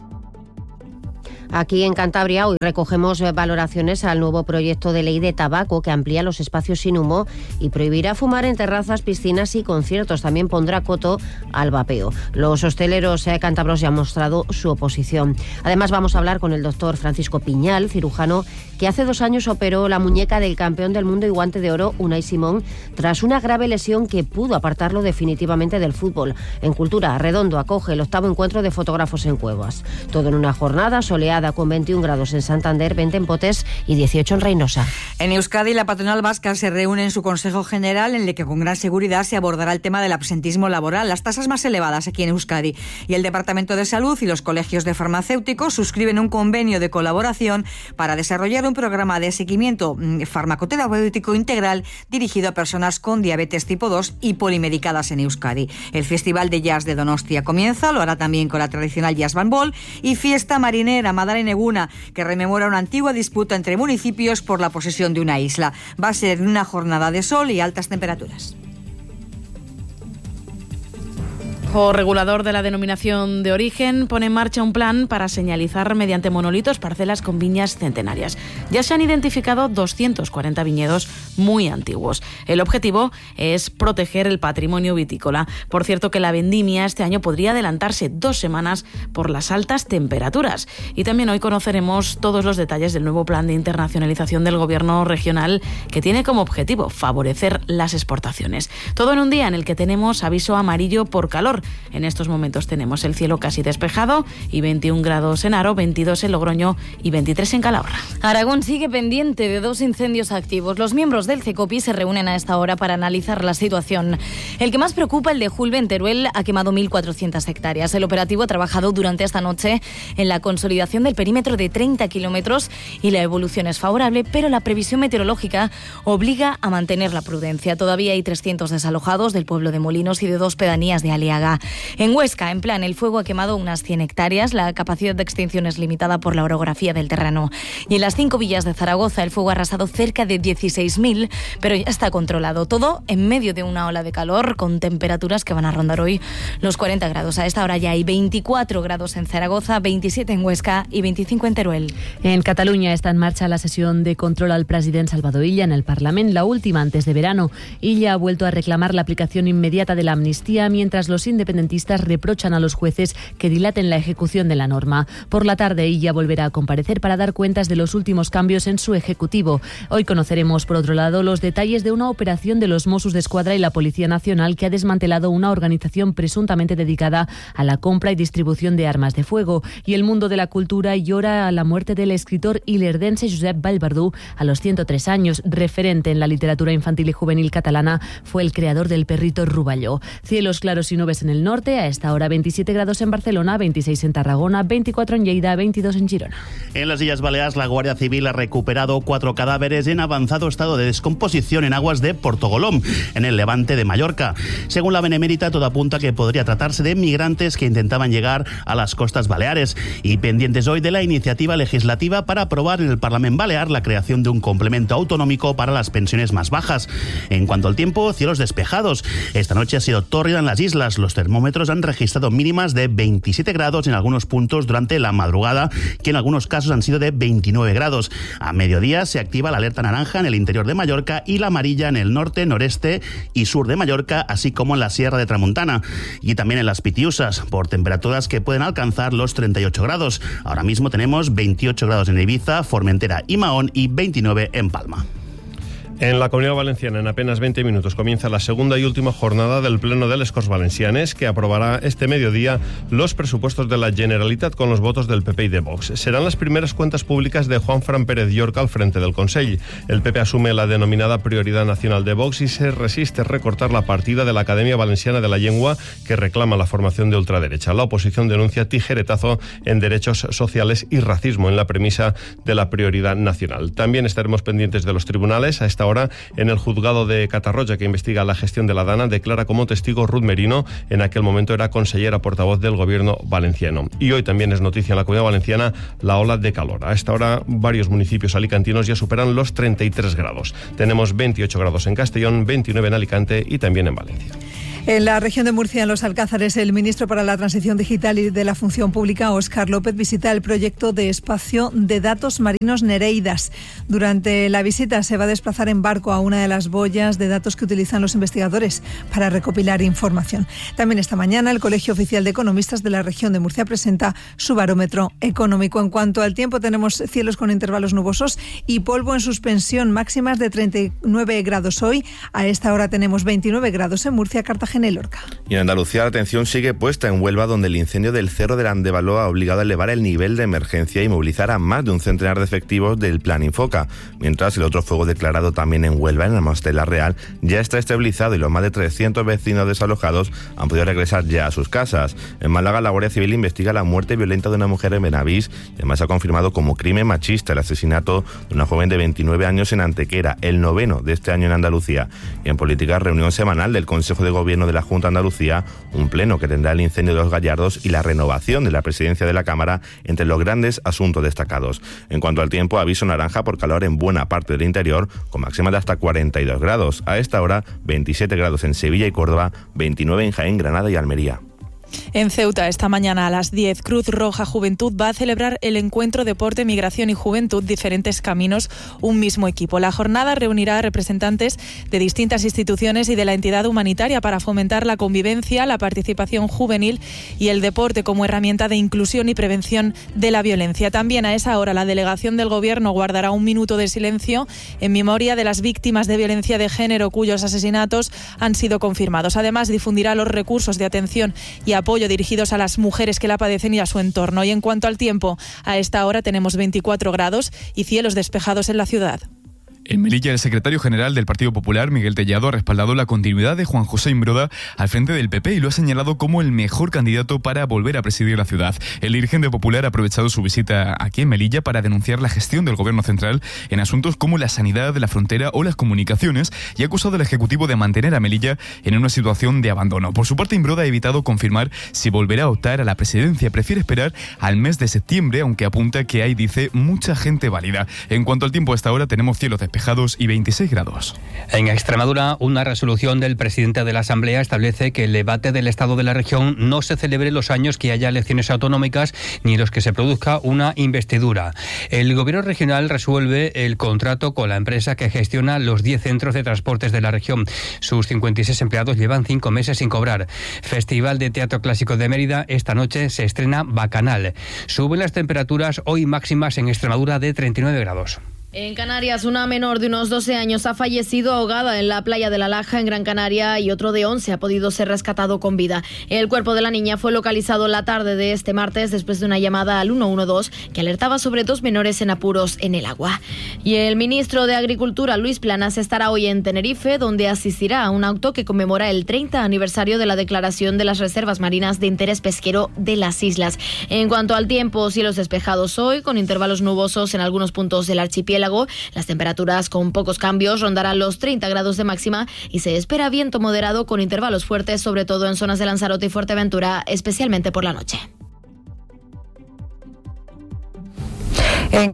Aquí en Cantabria hoy recogemos valoraciones al nuevo proyecto de ley de tabaco que amplía los espacios sin humo y prohibirá fumar en terrazas, piscinas y conciertos. También pondrá coto al vapeo. Los hosteleros cántabros ya han mostrado su oposición. Además, vamos a hablar con el doctor Francisco Piñal, cirujano que hace 2 años operó la muñeca del campeón del mundo y guante de oro, Unai Simón, tras una grave lesión que pudo apartarlo definitivamente del fútbol. En Cultura, Redondo acoge el 8º encuentro de fotógrafos en Cuevas. Todo en una jornada soleada con 21 grados en Santander, 20 en Potes y 18 en Reynosa. En Euskadi, la patronal vasca se reúne en su Consejo General en el que con gran seguridad se abordará el tema del absentismo laboral, las tasas más elevadas aquí en Euskadi. Y el Departamento de Salud y los colegios de farmacéuticos suscriben un convenio de colaboración para desarrollar un programa de seguimiento farmacoterapéutico integral dirigido a personas con diabetes tipo 2 y polimedicadas en Euskadi. El Festival de Jazz de Donostia comienza, lo hará también con la tradicional Jazz Band Ball y Fiesta Marinera Madaleneguna, que rememora una antigua disputa entre municipios por la posesión de una isla. Va a ser una jornada de sol y altas temperaturas. El regulador de la denominación de origen pone en marcha un plan para señalizar mediante monolitos parcelas con viñas centenarias. Ya se han identificado 240 viñedos muy antiguos. El objetivo es proteger el patrimonio vitícola. Por cierto, que la vendimia este año podría adelantarse 2 semanas por las altas temperaturas. Y también hoy conoceremos todos los detalles del nuevo plan de internacionalización del gobierno regional que tiene como objetivo favorecer las exportaciones. Todo en un día en el que tenemos aviso amarillo por calor. En estos momentos tenemos el cielo casi despejado y 21 grados en Haro, 22 en Logroño y 23 en Calahorra. Aragón sigue pendiente de 2 incendios activos. Los miembros del CECOPI se reúnen a esta hora para analizar la situación. El que más preocupa, el de Julbe en Teruel, ha quemado 1.400 hectáreas. El operativo ha trabajado durante esta noche en la consolidación del perímetro de 30 kilómetros y la evolución es favorable, pero la previsión meteorológica obliga a mantener la prudencia. Todavía hay 300 desalojados del pueblo de Molinos y de 2 pedanías de Aliaga. En Huesca, en Plan, el fuego ha quemado unas 100 hectáreas. La capacidad de extinción es limitada por la orografía del terreno. Y en las 5 villas de Zaragoza, el fuego ha arrasado cerca de 16.000, pero ya está controlado. Todo en medio de una ola de calor con temperaturas que van a rondar hoy los 40 grados. A esta hora ya hay 24 grados en Zaragoza, 27 en Huesca y 25 en Teruel. En Cataluña está en marcha la sesión de control al president Salvador Illa en el Parlament, la última antes de verano. Illa ha vuelto a reclamar la aplicación inmediata de la amnistía, mientras los independentistas reprochan a los jueces que dilaten la ejecución de la norma. Por la tarde, Illa volverá a comparecer para dar cuentas de los últimos cambios en su ejecutivo. Hoy conoceremos, por otro lado, los detalles de una operación de los Mossos d'Esquadra y la Policía Nacional que ha desmantelado una organización presuntamente dedicada a la compra y distribución de armas de fuego. Y el mundo de la cultura llora a la muerte del escritor ilerdense Josep Vallverdú a los 103 años. Referente en la literatura infantil y juvenil catalana, fue el creador del perrito Ruballó. Cielos claros y nubes en el norte, a esta hora 27 grados en Barcelona, 26 en Tarragona, 24 en Lleida, 22 en Girona. En las Islas Baleares, la Guardia Civil ha recuperado 4 cadáveres en avanzado estado de descomposición en aguas de Portogolom, en el levante de Mallorca. Según la Benemérita, todo apunta que podría tratarse de migrantes que intentaban llegar a las costas baleares. Y pendientes hoy de la iniciativa legislativa para aprobar en el Parlamento Balear la creación de un complemento autonómico para las pensiones más bajas. En cuanto al tiempo, cielos despejados. Esta noche ha sido tórrida en las islas. Los termómetros han registrado mínimas de 27 grados en algunos puntos durante la madrugada, que en algunos casos han sido de 29 grados. A mediodía se activa la alerta naranja en el interior de Mallorca y la amarilla en el norte, noreste y sur de Mallorca, así como en la Sierra de Tramuntana y también en las Pitiusas, por temperaturas que pueden alcanzar los 38 grados. Ahora mismo tenemos 28 grados en Ibiza, Formentera y Mahón y 29 en Palma. En la Comunidad Valenciana, en apenas 20 minutos, comienza la segunda y última jornada del Pleno de les Corts Valencianes, que aprobará este mediodía los presupuestos de la Generalitat con los votos del PP y de Vox. Serán las primeras cuentas públicas de Juanfran Pérez Llorca al frente del Consell. El PP asume la denominada prioridad nacional de Vox y se resiste a recortar la partida de la Academia Valenciana de la Llengua, que reclama la formación de ultraderecha. La oposición denuncia tijeretazo en derechos sociales y racismo en la premisa de la prioridad nacional. También estaremos pendientes de los tribunales. A esta hora, en el juzgado de Catarroja, que investiga la gestión de la Dana, declara como testigo Ruth Merino. En aquel momento era consellera portavoz del gobierno valenciano. Y hoy también es noticia en la Comunidad Valenciana la ola de calor. A esta hora varios municipios alicantinos ya superan los 33 grados. Tenemos 28 grados en Castellón, 29 en Alicante y también en Valencia. En la región de Murcia, en Los Alcázares, el ministro para la Transición Digital y de la Función Pública, Óscar López, visita el proyecto de espacio de datos marinos Nereidas. Durante la visita se va a desplazar en barco a una de las boyas de datos que utilizan los investigadores para recopilar información. También esta mañana el Colegio Oficial de Economistas de la región de Murcia presenta su barómetro económico. En cuanto al tiempo, tenemos cielos con intervalos nubosos y polvo en suspensión, máximas de 39 grados hoy. A esta hora tenemos 29 grados en Murcia, Cartagena y Lorca. Y en Andalucía la atención sigue puesta en Huelva, donde el incendio del Cerro del Andévalo ha obligado a elevar el nivel de emergencia y movilizar a más de un centenar de efectivos del Plan Infoca, mientras el otro fuego declarado también en Huelva, en la Mostela Real, ya está estabilizado y los más de 300 vecinos desalojados han podido regresar ya a sus casas. En Málaga, la Guardia Civil investiga la muerte violenta de una mujer en Benavís y además ha confirmado como crimen machista el asesinato de una joven de 29 años en Antequera, el 9º de este año en Andalucía. Y en política, reunión semanal del Consejo de Gobierno de la Junta de Andalucía, un pleno que tendrá el incendio de Los Gallardos y la renovación de la presidencia de la Cámara entre los grandes asuntos destacados. En cuanto al tiempo, aviso naranja por calor en buena parte del interior, con máxima de hasta 42 grados. A esta hora, 27 grados en Sevilla y Córdoba, 29 en Jaén, Granada y Almería. En Ceuta, esta mañana a las 10, Cruz Roja Juventud va a celebrar el encuentro Deporte, Migración y Juventud, Diferentes Caminos, un mismo equipo. La jornada reunirá a representantes de distintas instituciones y de la entidad humanitaria para fomentar la convivencia, la participación juvenil y el deporte como herramienta de inclusión y prevención de la violencia. También a esa hora la delegación del Gobierno guardará un minuto de silencio en memoria de las víctimas de violencia de género cuyos asesinatos han sido confirmados. Además, difundirá los recursos de atención y apoyo dirigidos a las mujeres que la padecen y a su entorno. Y en cuanto al tiempo, a esta hora tenemos 24 grados y cielos despejados en la ciudad. En Melilla, el secretario general del Partido Popular, Miguel Tellado, ha respaldado la continuidad de Juan José Imbroda al frente del PP y lo ha señalado como el mejor candidato para volver a presidir la ciudad. El dirigente popular ha aprovechado su visita aquí en Melilla para denunciar la gestión del gobierno central en asuntos como la sanidad, la frontera o las comunicaciones y ha acusado al Ejecutivo de mantener a Melilla en una situación de abandono. Por su parte, Imbroda ha evitado confirmar si volverá a optar a la presidencia. Prefiere esperar al mes de septiembre, aunque apunta que hay, dice, mucha gente válida. En cuanto al tiempo, hasta ahora tenemos cielos despejados y 26 grados. En Extremadura, una resolución del presidente de la Asamblea establece que el debate del estado de la región no se celebre los años que haya elecciones autonómicas ni los que se produzca una investidura. El gobierno regional resuelve el contrato con la empresa que gestiona los 10 centros de transportes de la región. Sus 56 empleados llevan 5 meses sin cobrar. Festival de Teatro Clásico de Mérida, esta noche se estrena Bacanal. Suben las temperaturas, hoy máximas en Extremadura de 39 grados. En Canarias, una menor de unos 12 años ha fallecido ahogada en la playa de La Laja, en Gran Canaria, y otro de 11 ha podido ser rescatado con vida. El cuerpo de la niña fue localizado la tarde de este martes después de una llamada al 112 que alertaba sobre 2 menores en apuros en el agua. Y el ministro de Agricultura, Luis Planas, estará hoy en Tenerife, donde asistirá a un acto que conmemora el 30 aniversario de la declaración de las reservas marinas de interés pesquero de las islas. En cuanto al tiempo, cielos despejados hoy, con intervalos nubosos en algunos puntos del archipiélago. Las temperaturas con pocos cambios rondarán los 30 grados de máxima y se espera viento moderado con intervalos fuertes, sobre todo en zonas de Lanzarote y Fuerteventura, especialmente por la noche.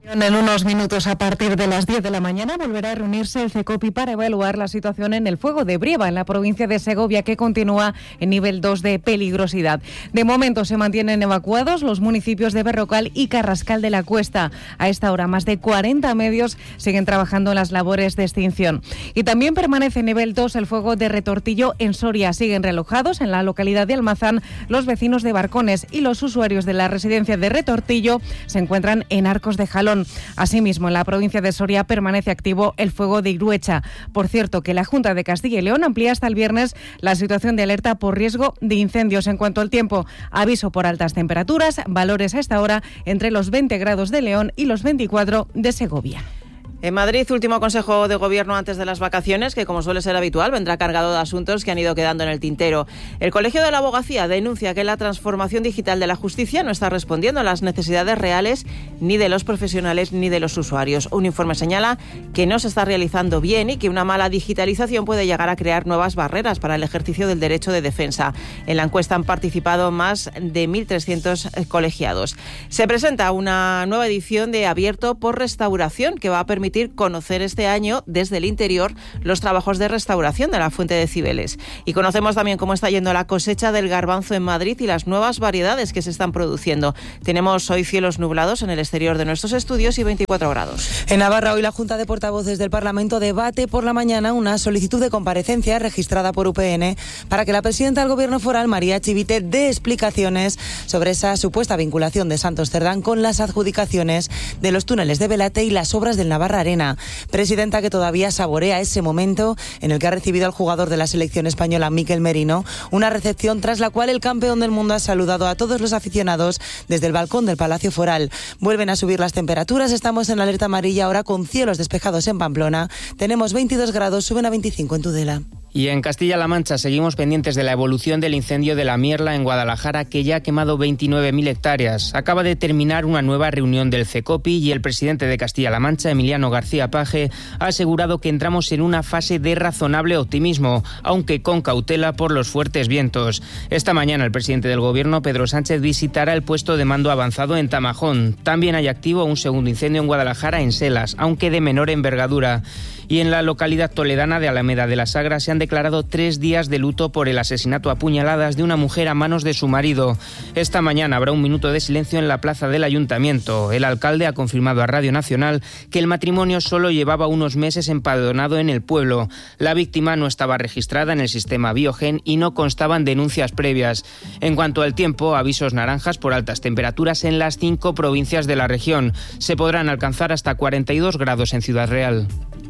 En unos minutos, a partir de las 10 de la mañana, volverá a reunirse el CECOPI para evaluar la situación en el fuego de Brieva, en la provincia de Segovia, que continúa en nivel 2 de peligrosidad. De momento se mantienen evacuados los municipios de Berrocal y Carrascal de la Cuesta. A esta hora, más de 40 medios siguen trabajando en las labores de extinción. Y también permanece en nivel 2 el fuego de Retortillo en Soria. Siguen realojados en la localidad de Almazán los vecinos de Barcones, y los usuarios de la residencia de Retortillo se encuentran en Arcos de Jalón. Asimismo, en la provincia de Soria permanece activo el fuego de Iruecha. Por cierto, que la Junta de Castilla y León amplía hasta el viernes la situación de alerta por riesgo de incendios. En cuanto al tiempo, aviso por altas temperaturas, valores a esta hora entre los 20 grados de León y los 24 de Segovia. En Madrid, último consejo de gobierno antes de las vacaciones, que como suele ser habitual, vendrá cargado de asuntos que han ido quedando en el tintero. El Colegio de la Abogacía denuncia que la transformación digital de la justicia no está respondiendo a las necesidades reales ni de los profesionales ni de los usuarios. Un informe señala que no se está realizando bien y que una mala digitalización puede llegar a crear nuevas barreras para el ejercicio del derecho de defensa. En la encuesta han participado más de 1.300 colegiados. Se presenta una nueva edición de Abierto por Restauración, que va a permitir conocer este año desde el interior los trabajos de restauración de la Fuente de Cibeles. Y conocemos también cómo está yendo la cosecha del garbanzo en Madrid y las nuevas variedades que se están produciendo. Tenemos hoy cielos nublados en el exterior de nuestros estudios y 24 grados. En Navarra, hoy la Junta de Portavoces del Parlamento debate por la mañana una solicitud de comparecencia registrada por UPN para que la presidenta del Gobierno foral, María Chivite, dé explicaciones sobre esa supuesta vinculación de Santos Cerdán con las adjudicaciones de los túneles de Belate y las obras del Navarra Arena. Presidenta que todavía saborea ese momento en el que ha recibido al jugador de la selección española, Mikel Merino, una recepción tras la cual el campeón del mundo ha saludado a todos los aficionados desde el balcón del Palacio Foral. Vuelven a subir las temperaturas, estamos en la alerta amarilla ahora con cielos despejados en Pamplona, tenemos 22 grados, suben a 25 en Tudela. Y en Castilla-La Mancha seguimos pendientes de la evolución del incendio de la Mierla en Guadalajara, que ya ha quemado 29.000 hectáreas. Acaba de terminar una nueva reunión del CECOPI y el presidente de Castilla-La Mancha, Emiliano García Paje, ha asegurado que entramos en una fase de razonable optimismo, aunque con cautela por los fuertes vientos. Esta mañana el presidente del Gobierno, Pedro Sánchez, visitará el puesto de mando avanzado en Tamajón. También hay activo un segundo incendio en Guadalajara, en Selas, aunque de menor envergadura. Y en la localidad toledana de Alameda de la Sagra se han declarado 3 días de luto por el asesinato a puñaladas de una mujer a manos de su marido. Esta mañana habrá un minuto de silencio en la plaza del Ayuntamiento. El alcalde ha confirmado a Radio Nacional que el matrimonio solo llevaba unos meses empadronado en el pueblo. La víctima no estaba registrada en el sistema Biogen y no constaban denuncias previas. En cuanto al tiempo, avisos naranjas por altas temperaturas en las 5 provincias de la región. Se podrán alcanzar hasta 42 grados en Ciudad Real.